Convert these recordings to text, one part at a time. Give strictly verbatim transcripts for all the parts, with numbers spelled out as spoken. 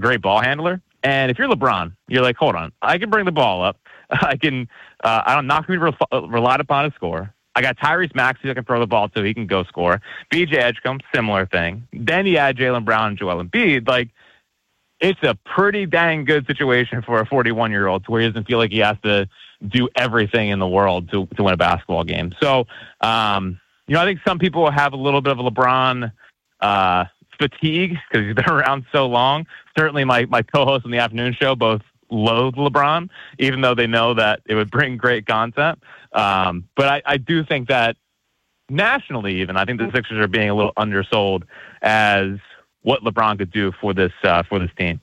great ball handler. And if you're LeBron, you're like, hold on, I can bring the ball up. I can, uh, I'm not going to be re- relied upon to score. I got Tyrese Maxey that can throw the ball to, he can go score. B J Edgecombe, similar thing. Then you add Jaylen Brown and Joel Embiid. Like, it's a pretty dang good situation for a forty-one-year-old to where he doesn't feel like he has to do everything in the world to, to win a basketball game. So, um, you know, I think some people have a little bit of a LeBron uh, fatigue because he's been around so long. Certainly my, my co-host on the afternoon show both loathe LeBron, even though they know that it would bring great content. Um, but I, I do think that nationally even, I think the Sixers are being a little undersold as what LeBron could do for this uh, for this team.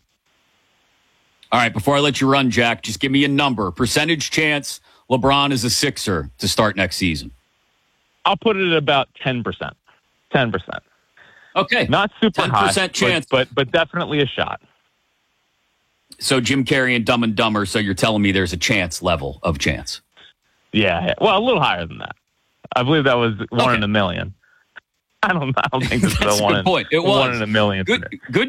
All right, before I let you run, Jack, just give me a number. Percentage chance LeBron is a Sixer to start next season. I'll put it at about ten percent. ten percent. Okay. Not super ten percent high, chance. But, but, but definitely a shot. So Jim Carrey and Dumb and Dumber, so you're telling me there's a chance level of chance. Yeah, well, a little higher than that. I believe that was one okay. in a million. I don't, I don't think this is That's a a one, good in, point. It was. one in a million. Good, good,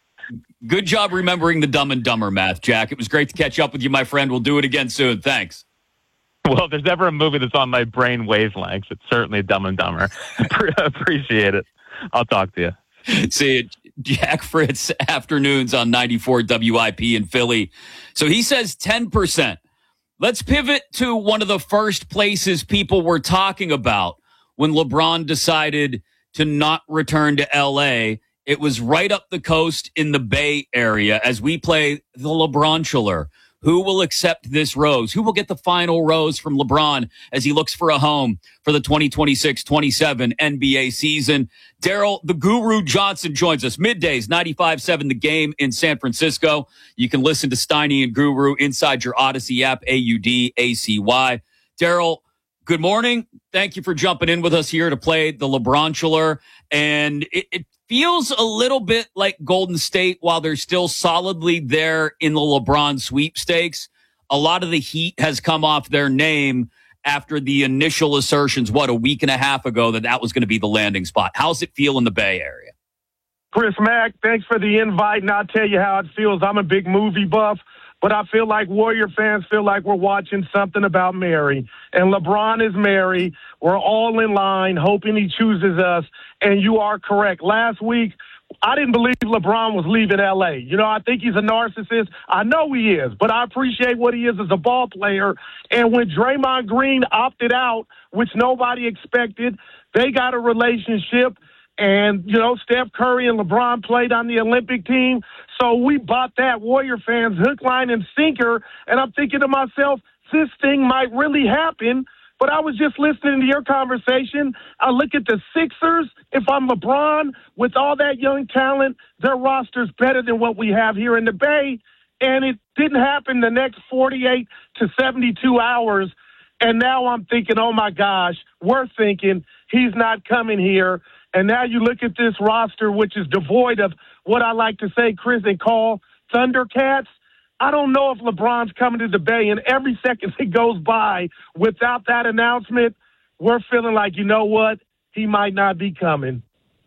good job remembering the Dumb and Dumber math, Jack. It was great to catch up with you, my friend. We'll do it again soon. Thanks. Well, if there's ever a movie that's on my brain wavelengths, it's certainly Dumb and Dumber. Appreciate it. I'll talk to you. See you, Jack Fritz, afternoons on ninety-four W I P in Philly. So he says ten percent. Let's pivot to one of the first places people were talking about when LeBron decided to not return to L A. It was right up the coast in the Bay Area as we play the LeBronchular. Who will accept this rose? Who will get the final rose from LeBron as he looks for a home for the twenty twenty-six twenty-seven N B A season? Daryl, the Guru Johnson joins us. Middays, ninety-five point seven The Game in San Francisco. You can listen to Steiny and Guru inside your Odyssey app, A U D A C Y. Daryl, good morning. Thank you for jumping in with us here to play the LeBronchular. And it, it feels a little bit like Golden State while they're still solidly there in the LeBron sweepstakes. A lot of the heat has come off their name after the initial assertions, what, a week and a half ago, that that was going to be the landing spot. How's it feel in the Bay Area? Chris Mack, thanks for the invite, and I'll tell you how it feels. I'm a big movie buff, but I feel like Warrior fans feel like we're watching something about Mary. And LeBron is Mary. We're all in line, hoping he chooses us. And you are correct. Last week, I didn't believe LeBron was leaving L A. You know, I think he's a narcissist. I know he is, but I appreciate what he is as a ball player. And when Draymond Green opted out, which nobody expected, they got a relationship. And, you know, Steph Curry and LeBron played on the Olympic team. So we bought that, Warrior fans, hook, line, and sinker. And I'm thinking to myself, this thing might really happen. But I was just listening to your conversation. I look at the Sixers. If I'm LeBron, with all that young talent, their roster's better than what we have here in the Bay. And it didn't happen the next forty-eight to seventy-two hours. And now I'm thinking, oh, my gosh, we're thinking he's not coming here. And now you look at this roster, which is devoid of what I like to say, Chris, and call Thundercats. I don't know if LeBron's coming to the Bay, and every second that goes by without that announcement, we're feeling like, you know what, he might not be coming.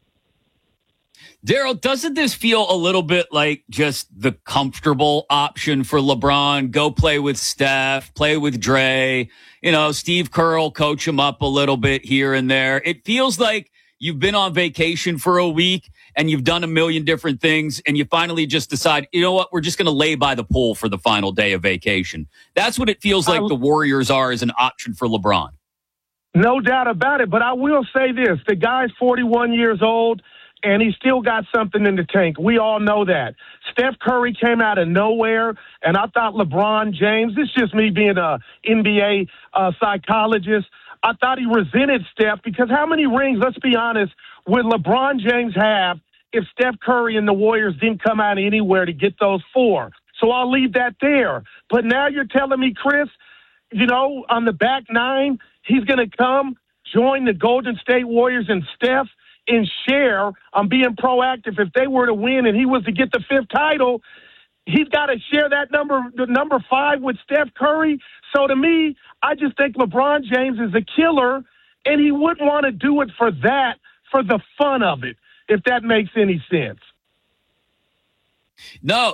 Daryl, doesn't this feel a little bit like just the comfortable option for LeBron? Go play with Steph, play with Dre, you know, Steve Kerr will coach him up a little bit here and there. It feels like you've been on vacation for a week and you've done a million different things and you finally just decide, you know what, we're just going to lay by the pool for the final day of vacation. That's what it feels like I, the Warriors are as an option for LeBron. No doubt about it. But I will say this, the guy's forty-one years old and he still got something in the tank. We all know that. Steph Curry came out of nowhere, and I thought LeBron James, this is just me being a N B A uh, psychologist, I thought he resented Steph because how many rings, let's be honest, would LeBron James have if Steph Curry and the Warriors didn't come out anywhere to get those four? So I'll leave that there. But now you're telling me, Chris, you know, on the back nine, he's going to come, join the Golden State Warriors and Steph and share on being proactive. If they were to win and he was to get the fifth title, he's got to share that number, the number five with Steph Curry. So to me, I just think LeBron James is a killer, and he wouldn't want to do it for that, for the fun of it, if that makes any sense. No,